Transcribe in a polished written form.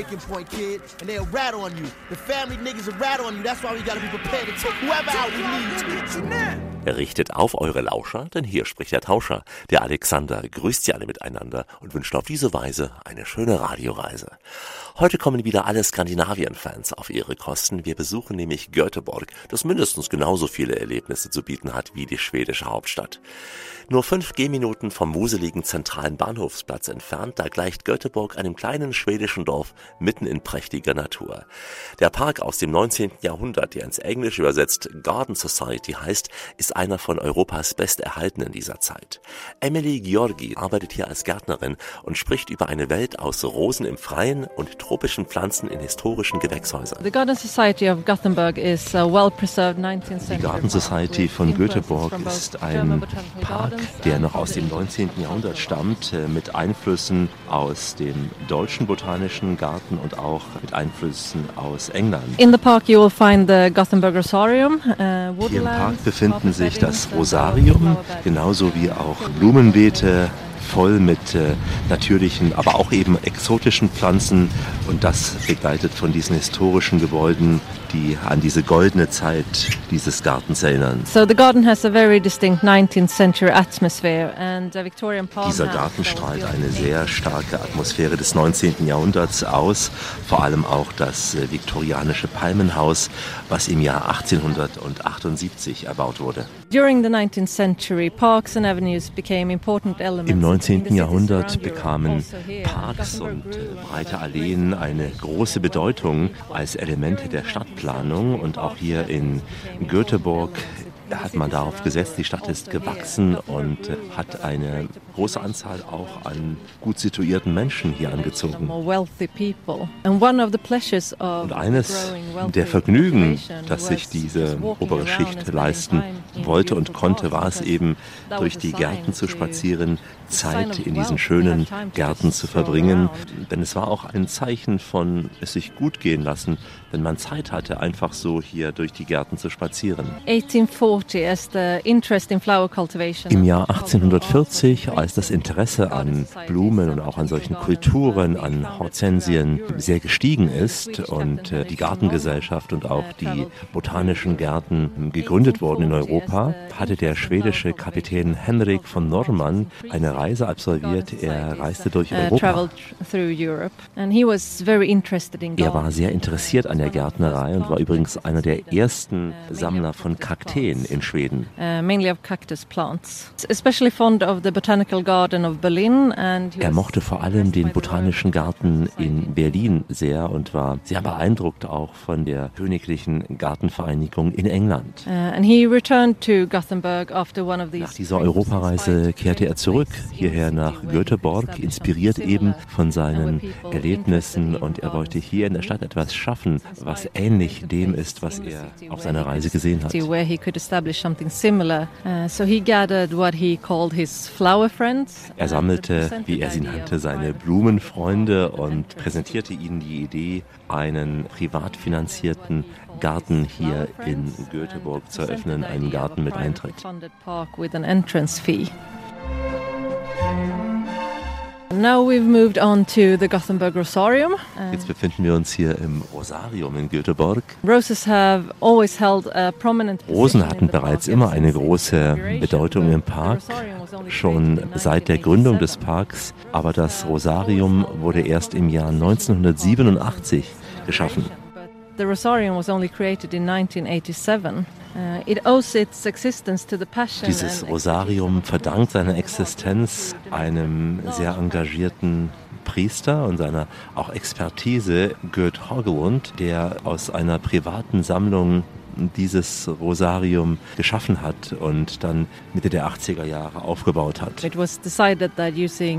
Point kid, and they'll rat on you. The family niggas will rat on you. That's why we gotta be prepared to take whoever out we need to. Richtet auf eure Lauscher, denn hier spricht der Tauscher. Der Alexander grüßt sie alle miteinander und wünscht auf diese Weise eine schöne Radioreise. Heute kommen wieder alle Skandinavien-Fans auf ihre Kosten. Wir besuchen nämlich Göteborg, das mindestens genauso viele Erlebnisse zu bieten hat wie die schwedische Hauptstadt. Nur 5 Gehminuten vom wuseligen zentralen Bahnhofsplatz entfernt, da gleicht Göteborg einem kleinen schwedischen Dorf mitten in prächtiger Natur. Der Park aus dem 19. Jahrhundert, der ins Englische übersetzt Garden Society heißt, ist einer von Europas besterhaltenen dieser Zeit. Emily Georgi arbeitet hier als Gärtnerin und spricht über eine Welt aus Rosen im Freien und tropischen Pflanzen in historischen Gewächshäusern. The Garden Society of Gothenburg is a well-preserved 19th century. Die Garden Society von Göteborg ist ein Park, der noch aus dem 19. Jahrhundert stammt, mit Einflüssen aus dem deutschen botanischen Garten und auch mit Einflüssen aus England. In the park you will find the Gothenburg Rosarium. Hier im Park befinden sich das Rosarium, genauso wie auch Blumenbeete, voll mit natürlichen, aber auch eben exotischen Pflanzen und das begleitet von diesen historischen Gebäuden, die an diese goldene Zeit dieses Gartens erinnern. So the garden has a very distinct 19th century atmosphere and the Victorian palm. Dieser Garten strahlt eine sehr starke Atmosphäre des 19. Jahrhunderts aus, vor allem auch das viktorianische Palmenhaus, was im Jahr 1878 erbaut wurde. During the 19th century, parks and avenues became important elements. Im 19. Jahrhundert bekamen Parks und breite Alleen eine große Bedeutung als Elemente der Stadtplanung und auch hier in Göteborg hat man darauf gesetzt, die Stadt ist gewachsen und hat eine große Anzahl auch an gut situierten Menschen hier angezogen. Und eines der Vergnügen, das sich diese obere Schicht leisten wollte und konnte, war es eben, durch die Gärten zu spazieren, Zeit in diesen schönen Gärten zu verbringen. Denn es war auch ein Zeichen von es sich gut gehen lassen, wenn man Zeit hatte, einfach so hier durch die Gärten zu spazieren. Im Jahr 1840, als das Interesse an Blumen und auch an solchen Kulturen, an Hortensien sehr gestiegen ist und die Gartengesellschaft und auch die botanischen Gärten gegründet wurden in Europa, hatte der schwedische Kapitän Henrik von Norman eine Reise absolviert. Er reiste durch Europa. Er war sehr interessiert an der Gärtnerei und war übrigens einer der ersten Sammler von Kakteen in Schweden. Mainly of cactus plants. Especially fond of the Botanical Garden of Berlin. Er mochte vor allem den Botanischen Garten in Berlin sehr und war sehr beeindruckt auch von der Königlichen Gartenvereinigung in England. And he returned to Gothenburg after one of these. Nach dieser Europareise kehrte er zurück hierher nach Göteborg, inspiriert eben von seinen Erlebnissen, und er wollte hier in der Stadt etwas schaffen, was ähnlich dem ist, was er auf seiner Reise gesehen hat. Where he could establish something similar. So he gathered what he called his flower friends. Er sammelte, wie er sie nannte, seine Blumenfreunde und präsentierte ihnen die Idee, einen privat finanzierten Garten hier in Göteborg zu eröffnen, einen Garten mit Eintritt. Now we've moved on to the Gothenburg Rosarium. Jetzt befinden wir uns hier im Rosarium in Göteborg. Roses have always held a prominent Rosen hatten bereits immer eine große Bedeutung im Park, schon seit der Gründung des Parks, aber das Rosarium wurde erst im Jahr 1987 geschaffen. The Rosarium was only created in 1987. It owes its existence to the passion. Dieses Rosarium verdankt seine Existenz einem sehr engagierten Priester und seiner auch Expertise, Gert Hagelund, der aus einer privaten Sammlung dieses Rosarium geschaffen hat und dann Mitte der 80er Jahre aufgebaut hat. It was decided that using